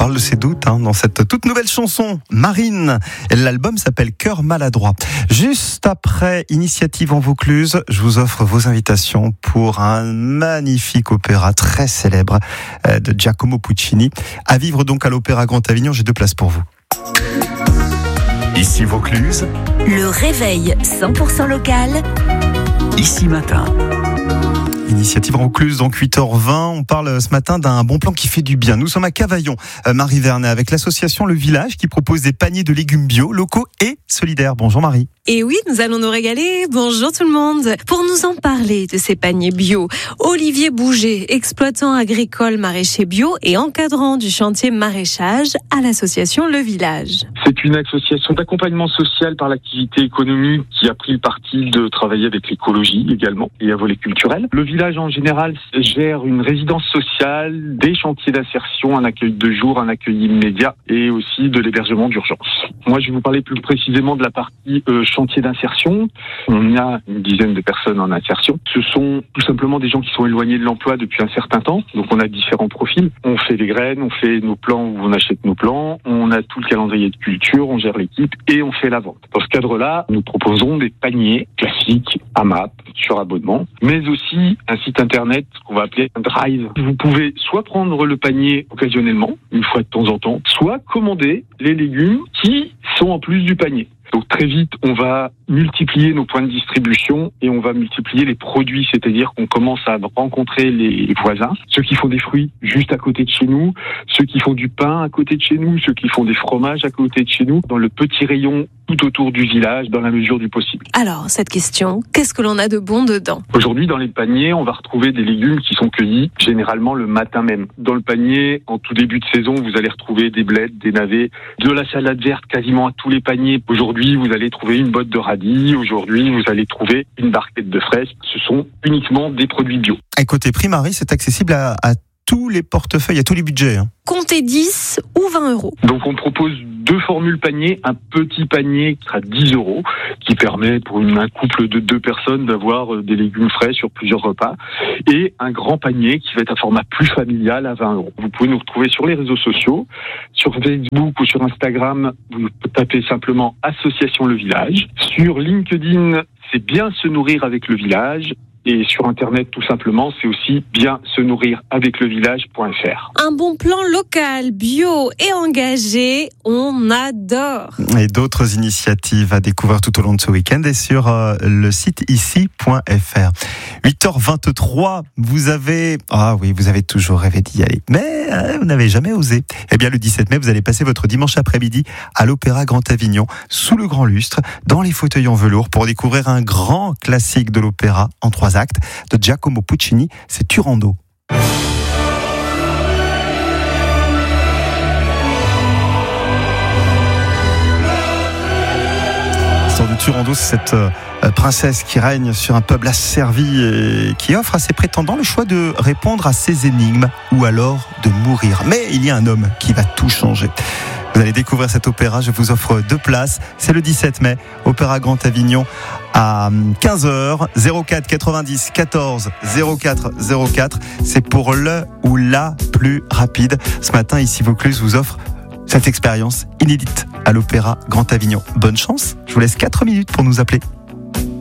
parle de ses doutes dans cette toute nouvelle chanson, Marine. L'album s'appelle Cœur maladroit. Juste après Initiative en Vaucluse, je vous offre vos invitations pour un magnifique opéra très célèbre de Giacomo Puccini. À vivre donc à l'Opéra Grand Avignon, j'ai 2 places pour vous. Ici Vaucluse, le réveil 100% local. Ici Matin. Initiative en Vaucluse, donc 8h20. On parle ce matin d'un bon plan qui fait du bien. Nous sommes à Cavaillon, Marie Vernet, avec l'association Le Village qui propose des paniers de légumes bio, locaux et solidaires. Bonjour Marie. Et oui, nous allons nous régaler. Bonjour tout le monde. Pour nous en parler de ces paniers bio, Olivier Bouget, exploitant agricole maraîcher bio et encadrant du chantier maraîchage à l'association Le Village. C'est une association d'accompagnement social par l'activité économique qui a pris le parti de travailler avec l'écologie également et un volet culturel. Le village en général gère une résidence sociale, des chantiers d'insertion, un accueil de jour, un accueil immédiat et aussi de l'hébergement d'urgence. Moi, je vais vous parler plus précisément de la partie chantier d'insertion. On a une dizaine de personnes en insertion. Ce sont tout simplement des gens qui sont éloignés de l'emploi depuis un certain temps. Donc on a différents profils. On fait les graines, on fait nos plants où on achète nos plants, on a tout le calendrier de culture, on gère l'équipe et on fait la vente. Dans ce cadre-là, nous proposons des paniers classiques, AMAP, sur abonnement, mais aussi un site internet qu'on va appeler un drive. Vous pouvez soit prendre le panier occasionnellement, une fois de temps en temps, soit commander les légumes qui sont en plus du panier. Donc très vite, on va multiplier nos points de distribution et on va multiplier les produits, c'est-à-dire qu'on commence à rencontrer les voisins, ceux qui font des fruits juste à côté de chez nous, ceux qui font du pain à côté de chez nous, ceux qui font des fromages à côté de chez nous, dans le petit rayon tout autour du village, dans la mesure du possible. Alors, cette question, qu'est-ce que l'on a de bon dedans ? Aujourd'hui, dans les paniers, on va retrouver des légumes qui sont cueillis généralement le matin même. Dans le panier, en tout début de saison, vous allez retrouver des blettes, des navets, de la salade verte quasiment à tous les paniers. Aujourd'hui, vous allez trouver une botte de radis. Aujourd'hui, vous allez trouver une barquette de fraises. Ce sont uniquement des produits bio. Et côté prix, Marie, c'est accessible à tous les portefeuilles, à tous les budgets. Comptez 10 ou 20 euros. Donc on propose 2 formules panier, un petit panier qui sera 10 euros, qui permet pour un couple de 2 personnes d'avoir des légumes frais sur plusieurs repas, et un grand panier qui va être un format plus familial à 20 euros. Vous pouvez nous retrouver sur les réseaux sociaux, sur Facebook ou sur Instagram, vous tapez simplement Association Le Village. Sur LinkedIn, c'est bien se nourrir avec le village. Et sur Internet, tout simplement, c'est aussi bien se nourrir avec levillage.fr. Un bon plan local, bio et engagé, on adore. Et d'autres initiatives à découvrir tout au long de ce week-end et sur le site ici.fr. 8h23, vous avez toujours rêvé d'y aller, mais vous n'avez jamais osé. Eh bien, le 17 mai, vous allez passer votre dimanche après-midi à l'Opéra Grand Avignon, sous le grand lustre, dans les fauteuils en velours, pour découvrir un grand classique de l'opéra en 3 actes de Giacomo Puccini, c'est Turandot. L'histoire de Turandot, c'est cette princesse qui règne sur un peuple asservi et qui offre à ses prétendants le choix de répondre à ses énigmes ou alors de mourir. Mais il y a un homme qui va tout changer. Vous allez découvrir cet opéra, je vous offre 2 places. C'est le 17 mai, Opéra Grand Avignon à 15h, 04 90 14 04 04. C'est pour le ou la plus rapide. Ce matin, ici Vaucluse vous offre cette expérience inédite à l'Opéra Grand Avignon. Bonne chance, je vous laisse 4 minutes pour nous appeler.